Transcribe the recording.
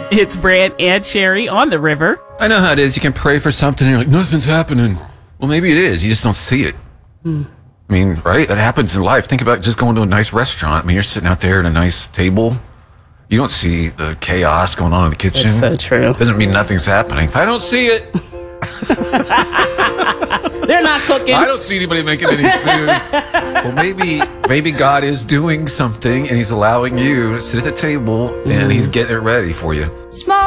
It's Brant and Sherry on the river. I know how it is. You can pray for something and you're like, nothing's happening. Well, maybe it is. You just don't see it. I mean, right? That happens in life. Think about just going to a nice restaurant. I mean, you're sitting out there at a nice table. You don't see the chaos going on in the kitchen. That's so true. Doesn't mean nothing's happening. If I don't see it, they're not cooking. I don't see anybody making any food. Well, maybe God is doing something and he's allowing you to sit at the table and he's getting it ready for you. Small